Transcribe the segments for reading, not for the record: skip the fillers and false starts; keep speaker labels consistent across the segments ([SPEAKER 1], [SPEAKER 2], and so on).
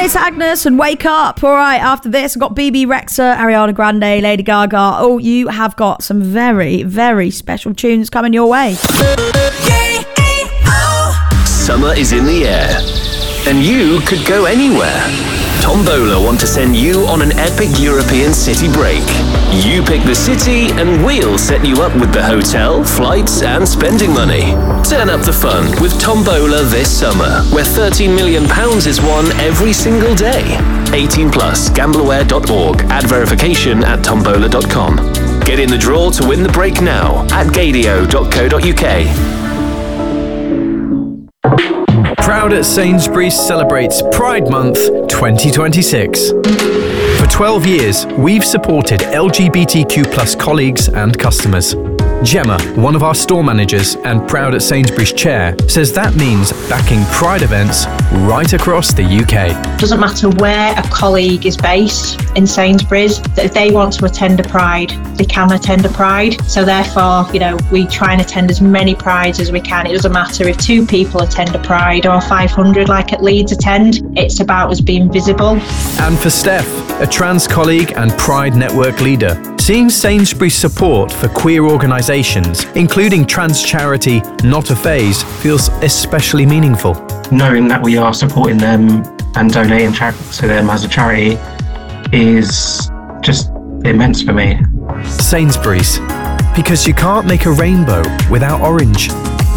[SPEAKER 1] it's Agnes and Wake Up. All right, after this, I've got BB Rexha, Ariana Grande, Lady Gaga. Oh, you have got some very, very special tunes coming your way.
[SPEAKER 2] Summer is in the air, and you could go anywhere. Tombola want to send you on an epic European city break. You pick the city and we'll set you up with the hotel, flights and spending money. Turn up the fun with Tombola this summer, where £13 million is won every single day. 18 plus, gambleaware.org. Add verification at tombola.com. Get in the draw to win the break now at gadio.co.uk.
[SPEAKER 3] Proud at Sainsbury's celebrates Pride Month 2026. For 12 years, we've supported LGBTQ+ colleagues and customers. Gemma, one of our store managers and Proud at Sainsbury's chair, says that means backing Pride events right across the UK.
[SPEAKER 4] Doesn't matter where a colleague is based in Sainsbury's, that if they want to attend a Pride, they can attend a Pride. So therefore, we try and attend as many Prides as we can. It doesn't matter if 2 people attend a Pride or 500 like at Leeds attend. It's about us being visible. And for Steph, a trans colleague and Pride Network leader, seeing Sainsbury's support for queer organisations, including trans charity Not a Phase, feels especially meaningful.
[SPEAKER 5] Knowing that we are supporting them and donating to them as a charity is just immense for me.
[SPEAKER 3] Sainsbury's, because you can't make a rainbow without orange.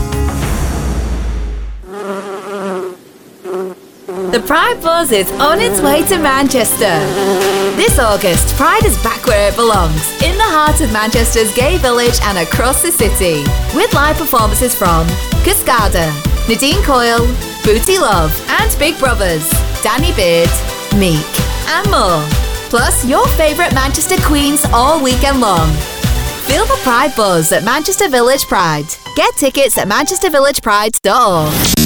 [SPEAKER 6] The Pride Buzz is on its way to Manchester. This August, Pride is back where it belongs, in the heart of Manchester's gay village and across the city. With live performances from Cascada, Nadine Coyle, Booty Love and Big Brothers, Danny Beard, Meek and more. Plus your favourite Manchester queens all weekend long. Feel the Pride Buzz at Manchester Village Pride. Get tickets at manchestervillagepride.org.